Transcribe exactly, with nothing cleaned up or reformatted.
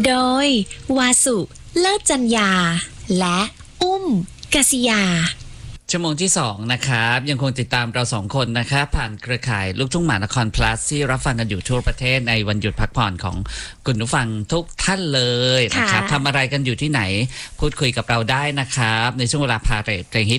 โดยวาสุเลิศจัญญาและอุ้มกษิยาชั่วโมงที่สองนะครับยังคงติดตามเราสองคนนะครับผ่านเครือข่ายลูกทุ่งหมานคร plus ที่รับฟังกันอยู่ทั่วประเทศในวันหยุดพักผ่อนของคุณผู้ฟังทุกท่านเลยนะครับทำอะไรกันอยู่ที่ไหนพูดคุยกับเราได้นะครับในช่วงเวลาพาเรทเพลงฮิต